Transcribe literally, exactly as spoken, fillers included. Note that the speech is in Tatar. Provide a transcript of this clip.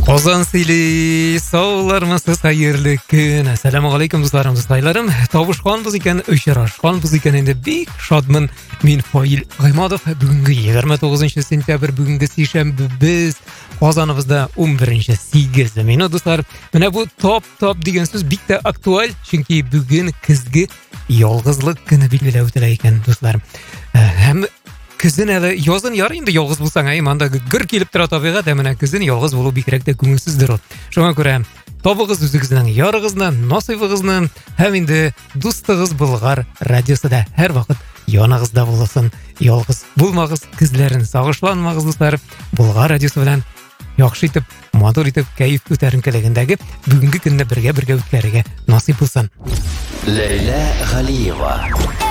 Озан сыйлы, саулармысыз хайырлы күн. Ассаламу алейкум дусларым, дуслайларым. Табышканбыз икән, очрашканбыз икән, инде бик шатмын. Мин Фаил Гаймадов. Бүгенге егерме тугызынчы сентябрь, бүгенге сейшәмбе, без Казаныбызда он беренче сигез минут, дуслар. Менә бу топ-топ дигән сүз бик тә актуаль, чөнки бүген көзге ялгызлык көне билгеләп үтелә икән, дуслар. Һәм көзен әле язын ярый инде ялгыз булсаң, ай, манда гөр килеп тора табигать, ә менә көзен ялгыз булу бигрәк тә күңелсездер ул. Шуңа күрә табыгыз үзегезнең ярыгызны, насыйбыгызны, һәм инде дустыгыз Болгар радиосы да һәр вакыт янагызда булсын. Ялгыз булмагыз, күзләрен сагышланмагыз, дуслар. Болгар радиосы белән яхшы итеп, матур итеп, кайф күтәренкелегендәге бүгенге көнне бергә-бергә үткәрергә насыйп булсын. Ләйлә Галиева.